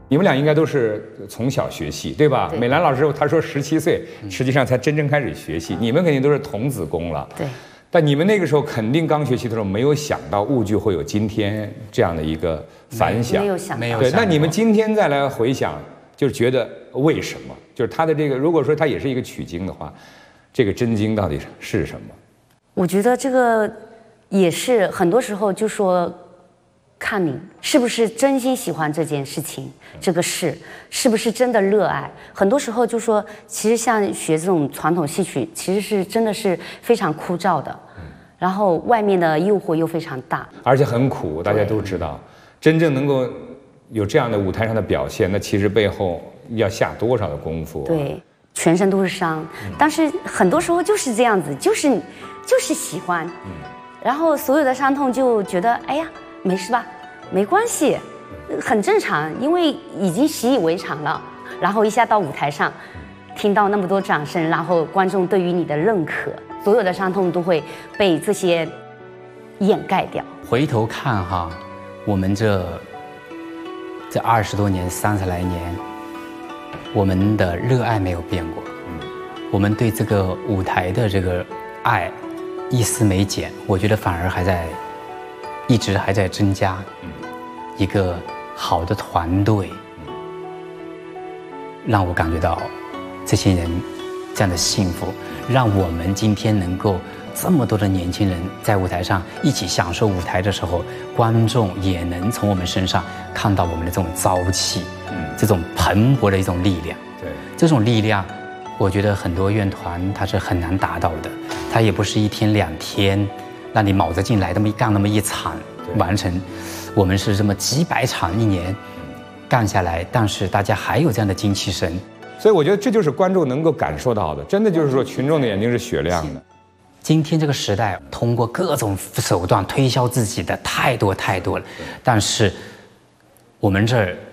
你们俩应该都是从小学戏，对吧？美兰老师她说17岁，实际上才真正开始学戏。你们肯定都是童子功了。 对。 但你们那个时候肯定刚学习的时候，没有想到沪剧会有今天这样的一个反响。 没有想到。 没有。 对，那你们今天再来回想，就是觉得为什么？就是他的这个，如果说他也是一个取经的话，这个真经到底是什么？ 我觉得这个也是很多时候就说。看你是不是真心喜欢这件事情，这个事是不是真的热爱？很多时候就说，其实像学这种传统戏曲，其实是真的是非常枯燥的，然后外面的诱惑又非常大， 而且很苦。大家都知道，真正能够有这样的舞台上的表现，那其实背后要下多少的功夫啊？ 对，全身都是伤。但是很多时候就是这样子，就是喜欢，然后所有的伤痛就觉得，哎呀。没事吧，没关系，很正常，因为已经习以为常了。然后一下到舞台上，听到那么多掌声，然后观众对于你的认可，所有的伤痛都会被这些掩盖掉。 回头看哈，我们这20多年、30来年，我们的热爱没有变过，我们对这个舞台的这个爱一丝没减，我觉得反而一直还在增加。一个好的团队，让我感觉到这些人这样的幸福，让我们今天能够这么多的年轻人在舞台上一起享受舞台的时候，观众也能从我们身上看到我们的这种朝气，这种蓬勃的一种力量。 对， 这种力量，我觉得很多院团它是很难达到的，它也不是1天2天。让你卯着劲来，那么干那么一场完成，我们是这么几百场1年干下来，但是大家还有这样的精气神， 所以我觉得这就是观众能够感受到的，真的就是说群众的眼睛是雪亮的。 今天这个时代，通过各种手段推销自己的太多了，但是我们这儿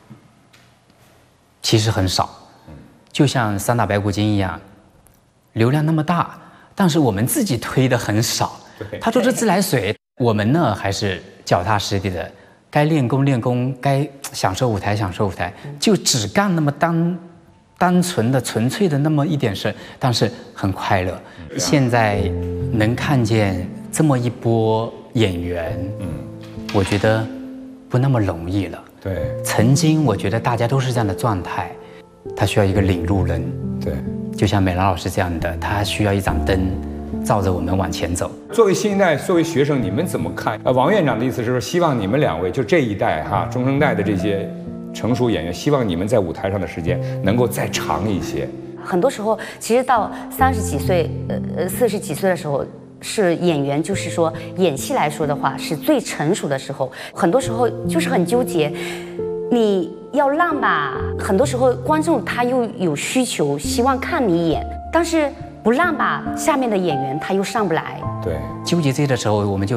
其实很少，就像三打白骨精一样，流量那么大，但是我们自己推的很少。他说这自来水，我们呢还是脚踏实地的，该练功，该享受舞台，就只干那么单纯的、纯粹的那么一点事，但是很快乐。现在能看见这么一波演员，我觉得不那么容易了。 对， 曾经我觉得大家都是这样的状态，他需要一个领路人。 对， 就像美兰老师这样的，他需要一盏灯。照着我们往前走。 作为新一代，作为学生，你们怎么看？王院长的意思是说，希望你们2位就这一代中生代的这些成熟演员，希望你们在舞台上的时间能够再长一些。 很多时候，其实到30几岁、40几岁的时候，是演员，就是说演戏来说的话，是最成熟的时候。很多时候就是很纠结，你要让吧，很多时候观众他又有需求，希望看你演，但是。不让吧，下面的演员他又上不来。 对， 纠结这个的时候，我们就